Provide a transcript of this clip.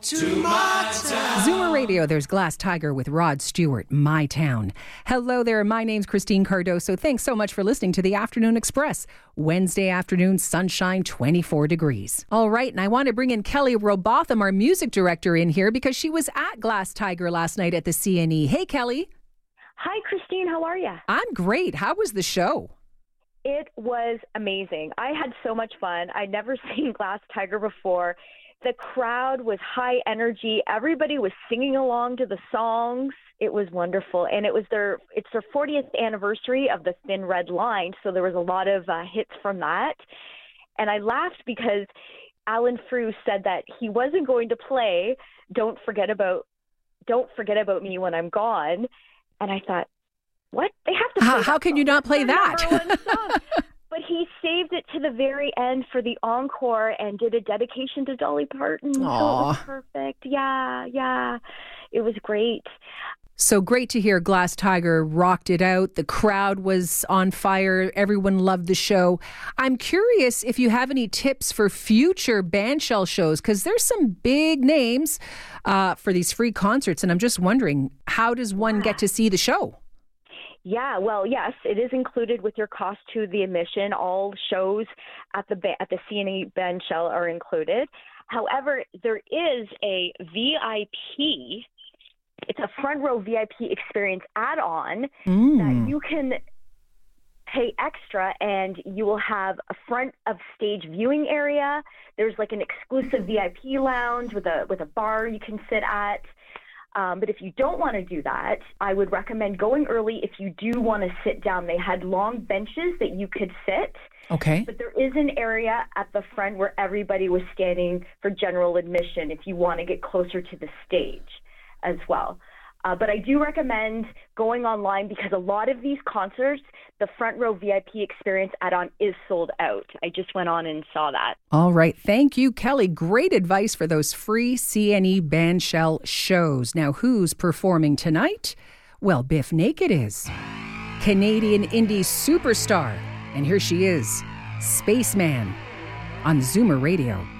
to my town. Zoomer Radio, there's Glass Tiger with Rod Stewart, My Town. Hello there, my name's Christine Cardoso. Thanks so much for listening to the Afternoon Express. Wednesday afternoon, sunshine, 24 degrees. All right, and I want to bring in Kelly Robotham, our music director, in here because she was at Glass Tiger last night at the CNE. Hey, Kelly. Hi, Christine. How are you? I'm great. How was the show? It was amazing. I had so much fun. I'd never seen Glass Tiger before. The crowd was high energy. Everybody was singing along to the songs. It was wonderful. And it's their 40th anniversary of the Thin Red Line, so there was a lot of hits from that. And I laughed because Alan Frew said that he wasn't going to play Don't Forget About Me When I'm Gone. And I thought, what? They have to play How can you not play that? But he saved it to the very end for the encore and did a dedication to Dolly Parton. Aww. So it was perfect. Yeah. It was great. So great to hear Glass Tiger rocked it out. The crowd was on fire. Everyone loved the show. I'm curious if you have any tips for future Bandshell shows, because there's some big names for these free concerts. And I'm just wondering, how does one get to see the show? Yeah, well, yes, it is included with your cost to the admission. All shows at the CNE Bandshell are included. However, there is a VIP. It's a front row VIP experience add-on that you can pay extra, and you will have a front of stage viewing area. There's like an exclusive VIP lounge with a bar you can sit at. But if you don't want to do that, I would recommend going early if you do want to sit down. They had long benches that you could sit. Okay. But there is an area at the front where everybody was standing for general admission if you want to get closer to the stage as well. But I do recommend going online because a lot of these concerts, the front row VIP experience add-on is sold out. I just went on and saw that. All right. Thank you, Kelly. Great advice for those free CNE Bandshell shows. Now, who's performing tonight? Well, Biff Naked is. Canadian indie superstar. And here she is, Spaceman, on Zoomer Radio.